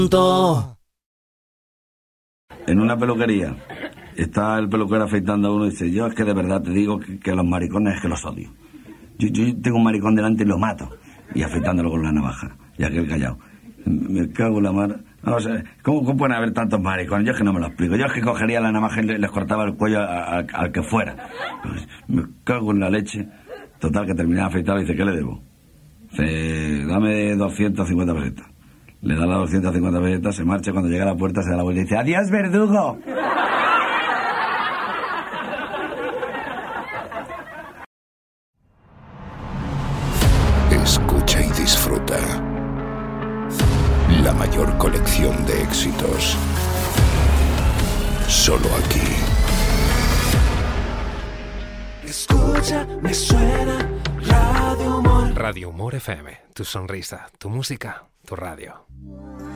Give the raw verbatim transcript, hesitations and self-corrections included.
En una peluquería está el peluquero afeitando a uno y dice: yo es que de verdad te digo que, que los maricones es que los odio. Yo, yo tengo un maricón delante y lo mato. Y afeitándolo con la navaja. Y aquel callado. Me cago en la mar. No, o sea, ¿cómo, ¿Cómo pueden haber tantos maricones? Yo es que no me lo explico. Yo es que cogería la navaja y les, les cortaba el cuello a, a, al que fuera. Pues, me cago en la leche. Total, que terminé de afeitar y dice: ¿qué le debo? Dice: dame doscientas cincuenta pesetas. Le da las doscientas cincuenta pesetas, se marcha, cuando llega a la puerta se da la vuelta y dice: ¡adiós, verdugo! Escucha y disfruta. La mayor colección de éxitos. Solo aquí. Escucha, me suena Radio Humor. Radio Humor F M. Tu sonrisa, tu música, tu radio.